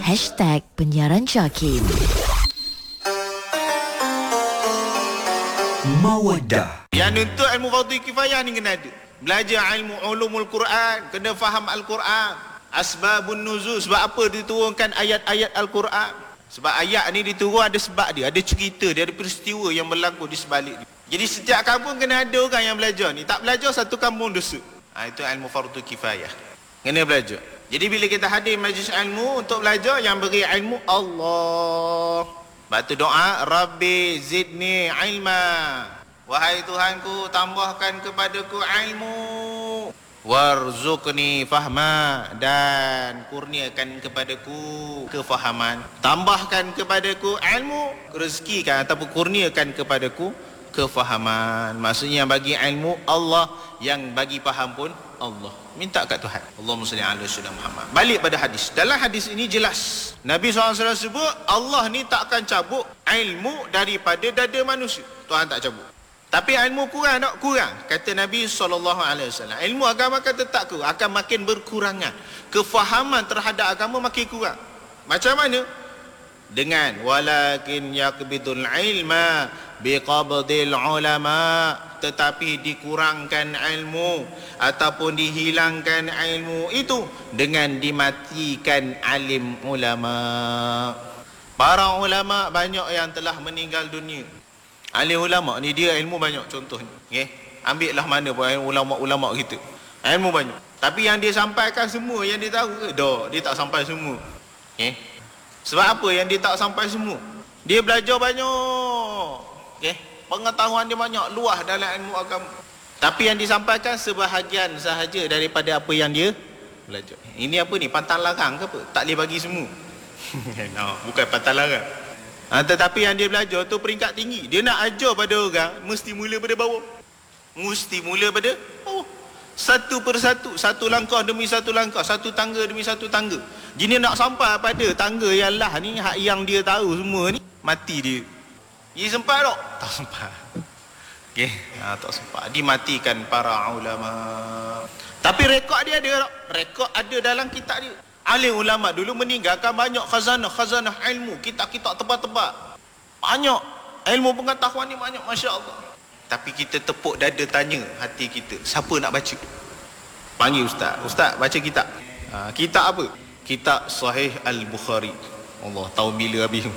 #penyiaran Jakim. Mawaddah. Yang nuntut ilmu fardu kifayah ni kena ada. Belajar ilmu ulumul Quran, kena faham Al-Quran. Asbabun nuzul, sebab apa diturunkan ayat-ayat Al-Quran? Sebab ayat ni diturun ada sebab dia, ada cerita dia, ada peristiwa yang berlaku di sebalik dia. Jadi setiap kampung kena ada orang yang belajar ni. Tak belajar satu kampung dosa. Itu ilmu fardu kifayah. Kena belajar. Jadi bila kita hadir majlis ilmu untuk belajar, yang beri ilmu Allah. Sebab tu doa, Rabbi zidni ilma. Wahai Tuhanku, tambahkan kepadaku ilmu. Warzuqni fahma, dan kurniakan kepadaku kefahaman. Tambahkan kepadaku ilmu, rezekikan ataupun kurniakan kepadaku kefahaman. Maksudnya yang bagi ilmu Allah, yang bagi faham pun Allah. Minta kat Tuhan. Allahumma salli ala sayyidina Muhammad. Balik pada hadis. Dalam hadis ini jelas Nabi SAW sebut Allah ni tak akan cabut ilmu daripada dada manusia. Tuhan tak cabut. Tapi ilmu kurang tak? Kurang. Kata Nabi SAW, ilmu agama akan tetap kurang, akan makin berkurangan. Kefahaman terhadap agama makin kurang. Macam mana? Dengan walakin yakbidul ilma biqabdil ulama, tetapi dikurangkan ilmu ataupun dihilangkan ilmu itu dengan dimatikan alim ulama. Para ulama banyak yang telah meninggal dunia. Alim ulama ni dia ilmu banyak, contohnya ambil lah mana pun ulama-ulama kita, ilmu banyak, tapi yang dia sampaikan semua yang dia tahu ke? Tak, dia tak sampai semua. Sebab apa yang dia tak sampai semua? Dia belajar banyak, pengetahuan dia banyak, luas dalam ilmu agama, tapi yang disampaikan sebahagian sahaja daripada apa yang dia belajar. Ini apa ni, pantang larang ke apa? Tak boleh bagi semua. No, bukan pantang larang. Tetapi yang dia belajar tu peringkat tinggi. Dia nak ajar pada orang, mesti mula pada bawah. Mesti mula pada bawah. Satu persatu, satu langkah demi satu langkah, satu tangga demi satu tangga. Jadi nak sampai pada tangga yang lah ni, hak yang dia tahu semua ni, mati dia. Dia sempat tak? Tak sempat. Tak sempat. Dimatikan para ulama. Tapi rekod dia ada tak? Rekod ada dalam kitab dia. Alim ulama dulu meninggalkan banyak khazanah ilmu, kitab-kitab tebal-tebal. Banyak ilmu pengetahuan ni banyak, masya-Allah. Tapi kita tepuk dada tanya hati kita, siapa nak baca? Panggil ustaz. Ustaz baca kitab. Kitab apa? Kitab Sahih Al-Bukhari. Allah tahu bila habis.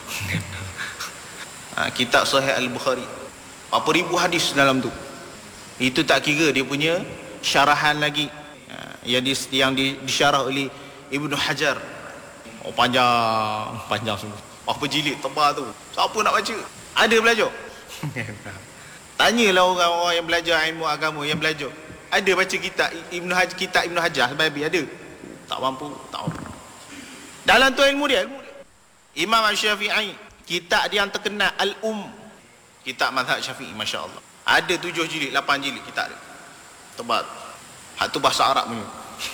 Kitab Sahih Al-Bukhari. Berapa ribu hadis dalam tu. Itu tak kira dia punya syarahan lagi. Yang disyarah oleh Ibnu Hajar. Panjang semua. Apa jilid tebal tu. Siapa nak baca? Ada belajar? Tanyalah orang-orang yang belajar ilmu agama, yang belajar. Ada baca kitab Ibnu Hajar sebabi ada? Tak mampu. Dalam tu ilmu dia. Imam Syafi'i, kitab dia yang terkenal kitab mazhab Syafi'i, masya-Allah. Ada 7 jilid, 8 jilid kitab dia. Tebal. Hak tu bahasa Arab punya.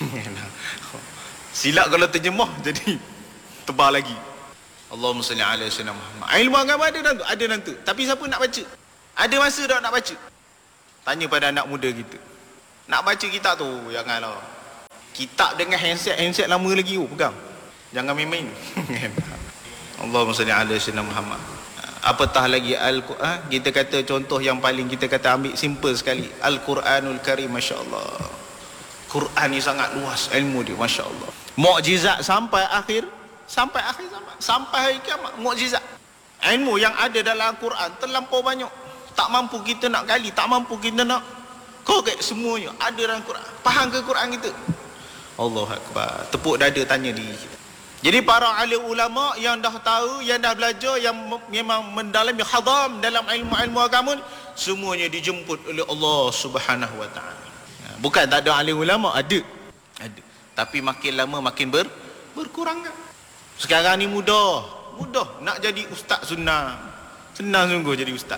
Silap kalau terjemah jadi tebal lagi. Allahumma salli ala sayyidina Muhammad. Ilmu agama ada nanti. Tapi siapa nak baca? Ada masa tak nak baca? Tanya pada anak muda kita. Nak baca kitab tu, janganlah. Kitab dengan handset lama lagi pegang. Jangan main-main. Allahumma salli ala sayyidina Muhammad. Apatah lagi Al-Quran, kita kata contoh yang paling kita kata ambil simple sekali, Al-Quranul Karim, masya-Allah. Quran ni sangat luas ilmu dia, masya-Allah. Mukjizat sampai akhir zaman, sampai hari kiamat, mukjizat. Ilmu yang ada dalam Al-Quran terlampau banyak. Tak mampu kita nak gali, tak mampu kita nak korek semuanya ada dalam Quran. Faham ke Quran kita? Allahu Akbar. Tepuk dada tanya diri kita. Jadi para alim ulama yang dah tahu, yang dah belajar, yang memang mendalami khadam dalam ilmu-ilmu agama, semuanya dijemput oleh Allah Subhanahu wa taala. Bukan tak ada alim ulama, ada. Tapi makin lama makin berkurang. Sekarang ni mudah nak jadi ustaz sunnah. Senang sungguh jadi ustaz.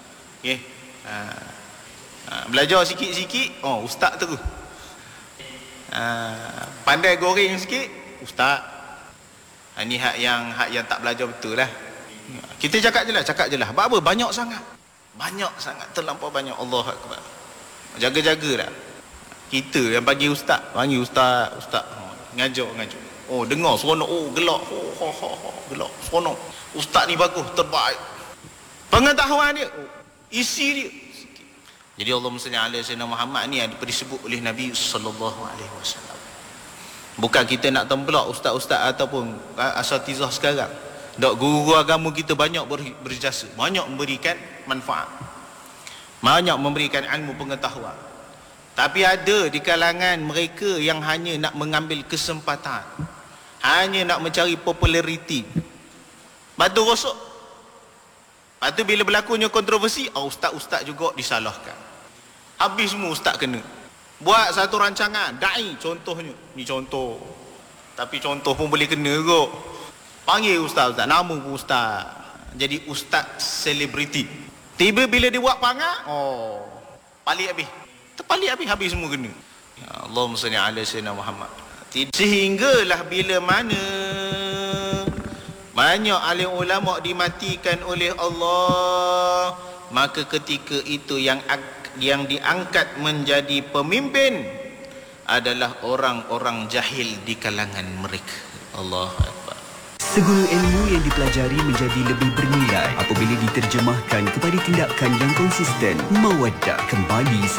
Belajar sikit-sikit, ustaz terus. Pandai goreng sikit, ustaz. Ini hak yang tak belajar betul lah. Kita cakap je lah. Apa? Banyak sangat, terlampau banyak. Allahu Akbar. Jaga-jagalah. Kita yang panggil ustaz, ngajar. Oh, dengar seronok. Oh, gelak. Gelak. Seronok. Ustaz ni bagus, terbaik. Pengetahuan dia, isi dia. Jadi Allahumma salli ala sayyidina Muhammad ni disebut oleh Nabi sallallahu alaihi wasallam. Bukan kita nak templak ustaz-ustaz ataupun asatizah sekarang. Guru agama kita banyak berjasa, banyak memberikan manfaat, banyak memberikan ilmu pengetahuan. Tapi ada di kalangan mereka yang hanya nak mengambil kesempatan, hanya nak mencari populariti. Batu rosok. Lepas tu bila berlakunya kontroversi, ustaz-ustaz juga disalahkan. Habis semua ustaz kena. Buat satu rancangan, da'i contohnya. Ni contoh. Tapi contoh pun boleh kena kot. Panggil ustaz-ustaz, nama pun ustaz. Jadi ustaz selebriti. Tiba bila dia buat panggah, palik habis. Terpalik habis semua kena. Ya, Allahumma salli ala sayyidina Muhammad. Sehinggalah bila mana banyak alim ulama dimatikan oleh Allah, maka ketika itu yang diangkat menjadi pemimpin adalah orang-orang jahil di kalangan mereka. Allahu Akbar. Segala ilmu yang dipelajari menjadi lebih bernilai apabila diterjemahkan kepada tindakan yang konsisten. Mawaddah kembali